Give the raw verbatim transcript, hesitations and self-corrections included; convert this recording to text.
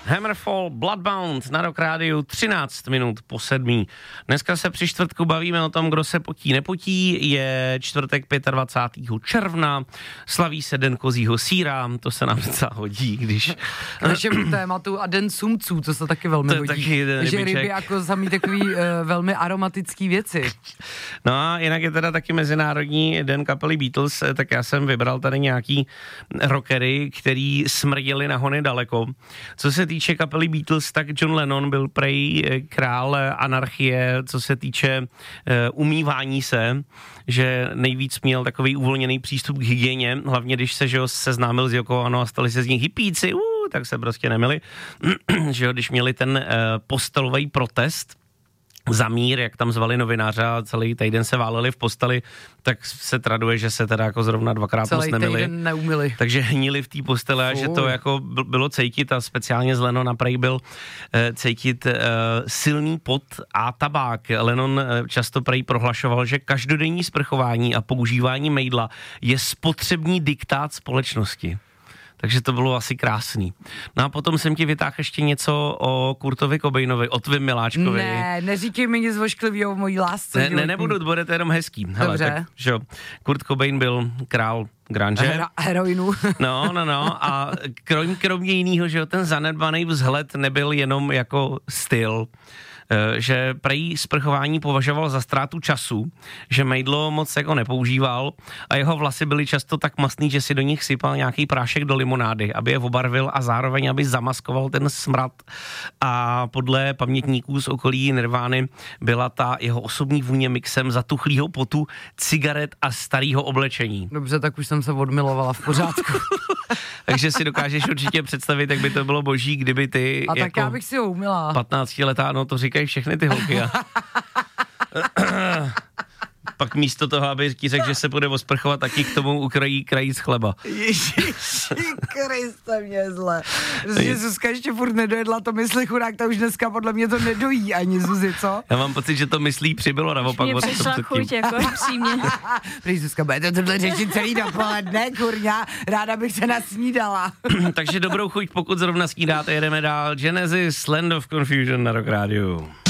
Hammerfall, Bloodbound na Rock Rádiu, třináct minut po sedmí. Dneska se při čtvrtku bavíme o tom, kdo se potí, nepotí. Je čtvrtek dvacátého pátého června, slaví se den kozího sýra, to se nám docela hodí, když... K našemu tématu a den sumců, to se taky velmi to hodí. Taky že ryby jako samý takový uh, velmi aromatický věci. No a jinak je teda taky mezinárodní den kapely Beatles, tak já jsem vybral tady nějaký rockery, který smrděli na hony daleko. Co se týče kapely Beatles, tak John Lennon byl prej král anarchie, co se týče uh, umývání se, že nejvíc měl takový uvolněný přístup k hygieně, hlavně když se že jo, seznámil s Yoko Ono a stali se z nich hippíci, uh, tak se prostě nemili, že jo, když měli ten uh, postelový protest za mír, jak tam zvali novináře a celý týden se váleli v posteli, tak se traduje, že se teda jako zrovna dvakrát moc nemili. Celý týden neumili. Takže hnili v té postele a že to jako bylo cejtit a speciálně z Lennona prej byl uh, cejtit uh, silný pot a tabák. Lennon uh, často prej prohlašoval, že každodenní sprchování a používání mejdla je spotřební diktát společnosti. Takže to bylo asi krásný. No a potom jsem ti vytáhl ještě něco o Kurtovi Cobainovi, o tvým miláčkovi. Ne, neříkej mi nic vošklivýho o mojí lásce. Ne, ne, nebudu, bude to jenom hezký. Hele, dobře. tak, že jo, Kurt Cobain byl král grunge. Hero, heroinu. No, no, no. A krom, kromě jinýho, že jo, ten zanedbaný vzhled nebyl jenom jako styl, že prej sprchování považoval za ztrátu času, že mejdlo moc jako nepoužíval a jeho vlasy byly často tak mastný, že si do nich sypal nějaký prášek do limonády, aby je obarvil a zároveň, aby zamaskoval ten smrad. A podle pamětníků z okolí Nirvány byla ta jeho osobní vůně mixem zatuchlýho potu, cigaret a starého oblečení. Dobře, tak už jsem se odmilovala, v pořádku. Takže si dokážeš určitě představit, jak by to bylo boží, kdyby ty a tak jako já bych si ho umila. patnáctiletá, no to říkají všechny ty holky. A... Pak místo toho, aby ti řekl, že se bude osprchovat, taky k tomu ukrojí krajíc chleba. Ježiši Kriste, mě zle. Že Zuzka ještě furt nedojedla to mysli chudák, ta už dneska podle mě to nedojí ani Zuzi, co? Já mám pocit, že to myslí přibylo naopak. Mě přišla chuť, jako přímě. Prý Zuzka, budete tohle řešit celý dopoledne, kurňa, ráda bych se nasnídala. Takže dobrou chuť, pokud zrovna snídáte, jedeme dál. Genesis, Land of Confusion na Rock Rádiu.